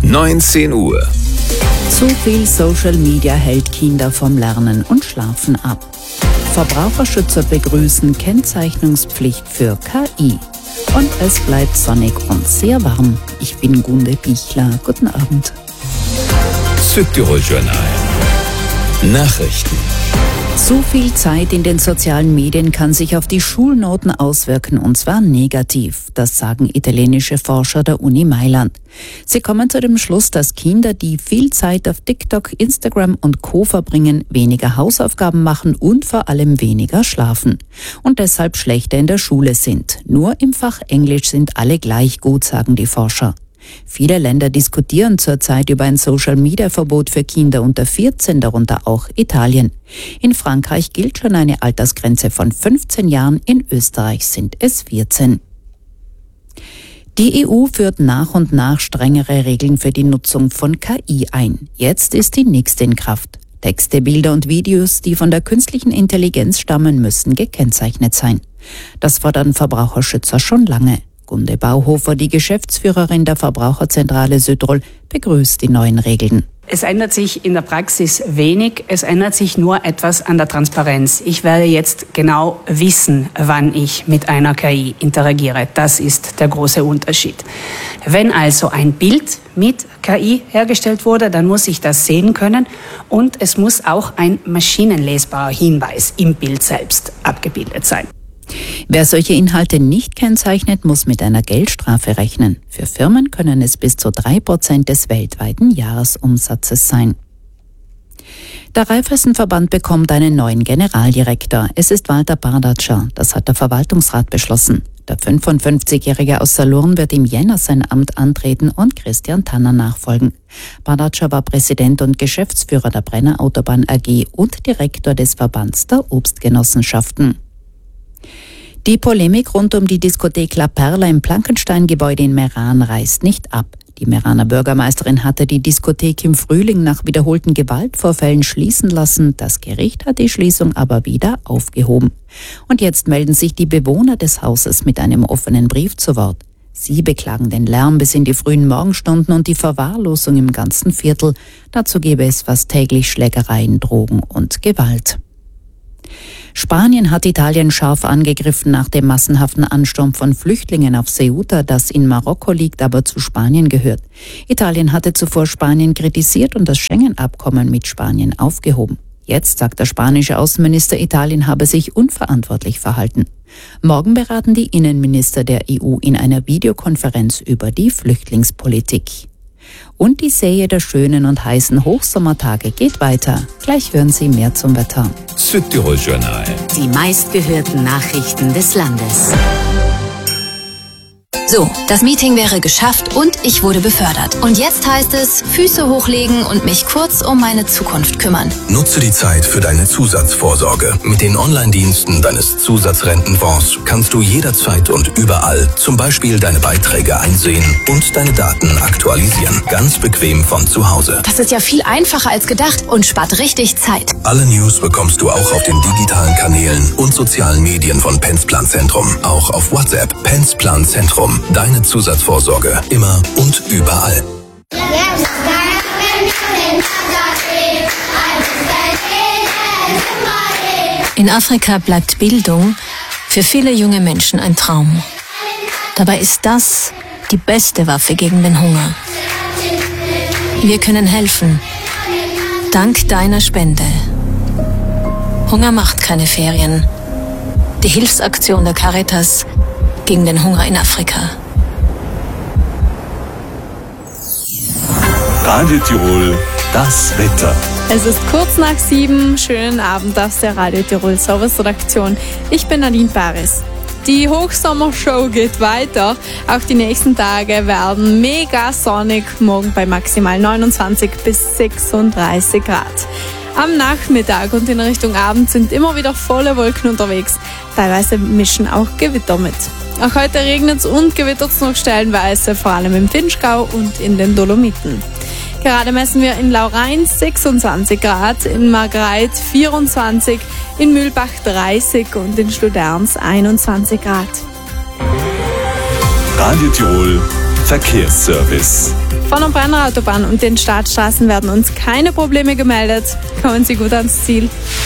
19 Uhr. Zu viel Social Media hält Kinder vom Lernen und Schlafen ab. Verbraucherschützer begrüßen Kennzeichnungspflicht für KI. Und es bleibt sonnig und sehr warm. Ich bin Gunde Bichler. Guten Abend. Südtirol Journal. Nachrichten. Zu viel Zeit in den sozialen Medien kann sich auf die Schulnoten auswirken, und zwar negativ. Das sagen italienische Forscher der Uni Mailand. Sie kommen zu dem Schluss, dass Kinder, die viel Zeit auf TikTok, Instagram und Co. verbringen, weniger Hausaufgaben machen und vor allem weniger schlafen. Und deshalb schlechter in der Schule sind. Nur im Fach Englisch sind alle gleich gut, sagen die Forscher. Viele Länder diskutieren zurzeit über ein Social-Media-Verbot für Kinder unter 14, darunter auch Italien. In Frankreich gilt schon eine Altersgrenze von 15 Jahren, in Österreich sind es 14. Die EU führt nach und nach strengere Regeln für die Nutzung von KI ein. Jetzt ist die nächste in Kraft. Texte, Bilder und Videos, die von der künstlichen Intelligenz stammen, müssen gekennzeichnet sein. Das fordern Verbraucherschützer schon lange. Gunde Bauhofer, die Geschäftsführerin der Verbraucherzentrale Südtirol, begrüßt die neuen Regeln. Es ändert sich in der Praxis wenig, es ändert sich nur etwas an der Transparenz. Ich werde jetzt genau wissen, wann ich mit einer KI interagiere. Das ist der große Unterschied. Wenn also ein Bild mit KI hergestellt wurde, dann muss ich das sehen können und es muss auch ein maschinenlesbarer Hinweis im Bild selbst abgebildet sein. Wer solche Inhalte nicht kennzeichnet, muss mit einer Geldstrafe rechnen. Für Firmen können es bis zu 3% des weltweiten Jahresumsatzes sein. Der Raiffeisenverband bekommt einen neuen Generaldirektor. Es ist Walter Bardatscher. Das hat der Verwaltungsrat beschlossen. Der 55-Jährige aus Salurn wird im Jänner sein Amt antreten und Christian Tanner nachfolgen. Bardatscher war Präsident und Geschäftsführer der Brenner Autobahn AG und Direktor des Verbands der Obstgenossenschaften. Die Polemik rund um die Diskothek La Perla im Plankenstein-Gebäude in Meran reißt nicht ab. Die Meraner Bürgermeisterin hatte die Diskothek im Frühling nach wiederholten Gewaltvorfällen schließen lassen. Das Gericht hat die Schließung aber wieder aufgehoben. Und jetzt melden sich die Bewohner des Hauses mit einem offenen Brief zu Wort. Sie beklagen den Lärm bis in die frühen Morgenstunden und die Verwahrlosung im ganzen Viertel. Dazu gäbe es fast täglich Schlägereien, Drogen und Gewalt. Spanien hat Italien scharf angegriffen nach dem massenhaften Ansturm von Flüchtlingen auf Ceuta, das in Marokko liegt, aber zu Spanien gehört. Italien hatte zuvor Spanien kritisiert und das Schengen-Abkommen mit Spanien aufgehoben. Jetzt sagt der spanische Außenminister, Italien habe sich unverantwortlich verhalten. Morgen beraten die Innenminister der EU in einer Videokonferenz über die Flüchtlingspolitik. Und die Serie der schönen und heißen Hochsommertage geht weiter. Gleich hören Sie mehr zum Wetter. Südtirol Journal. Die meistgehörten Nachrichten des Landes. So, das Meeting wäre geschafft und ich wurde befördert. Und jetzt heißt es, Füße hochlegen und mich kurz um meine Zukunft kümmern. Nutze die Zeit für deine Zusatzvorsorge. Mit den Online-Diensten deines Zusatzrentenfonds kannst du jederzeit und überall zum Beispiel deine Beiträge einsehen und deine Daten aktualisieren. Ganz bequem von zu Hause. Das ist ja viel einfacher als gedacht und spart richtig Zeit. Alle News bekommst du auch auf den digitalen Kanälen und sozialen Medien von Pensplan Zentrum. Auch auf WhatsApp. Pensplan Zentrum. Deine Zusatzvorsorge. Immer und überall. In Afrika bleibt Bildung für viele junge Menschen ein Traum. Dabei ist das die beste Waffe gegen den Hunger. Wir können helfen. Dank deiner Spende. Hunger macht keine Ferien. Die Hilfsaktion der Caritas gegen den Hunger in Afrika. Radio Tirol, das Wetter. Es ist kurz nach 7. Schönen Abend aus der Radio Tirol Service-Redaktion. Ich bin Nadine Paris. Die Hochsommershow geht weiter. Auch die nächsten Tage werden mega sonnig, morgen bei maximal 29 bis 36 Grad. Am Nachmittag und in Richtung Abend sind immer wieder volle Wolken unterwegs. Teilweise mischen auch Gewitter mit. Auch heute regnet es und gewittert es noch stellenweise, vor allem im Vinschgau und in den Dolomiten. Gerade messen wir in Laurein 26 Grad, in Margreit 24, in Mühlbach 30 und in Schluderns 21 Grad. Radio Tirol Verkehrsservice. Von der Brenner Autobahn und den Staatsstraßen werden uns keine Probleme gemeldet. Kommen Sie gut ans Ziel.